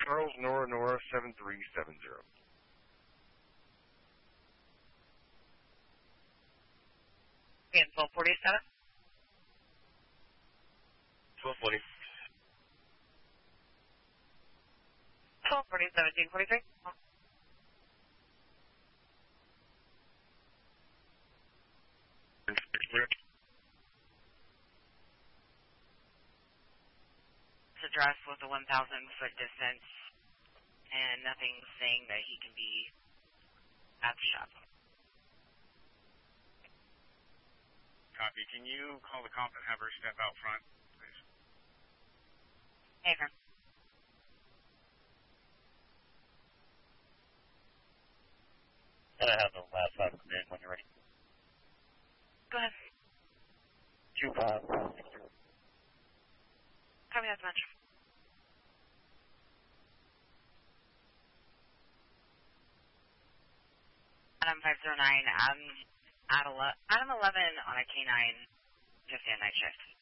Charles Nora Nora 7370. And 1247? 1240. 1240, 1743. This address was a 1,000-foot distance, and nothing saying that he can be at the shop. Copy. Can you call the cop and have her step out front, please? Hey, sir. And I have the last five come in when you're ready. Go ahead. 25. Copy that much. Adam 509, Adam 11 on a K9, just a night shift.